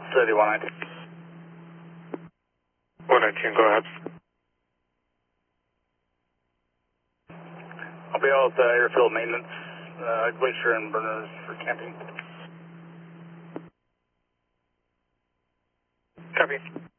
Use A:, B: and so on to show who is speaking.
A: City 119.
B: 119, go ahead.
A: I'll be out with airfield maintenance, glacier and burners for camping.
B: Copy.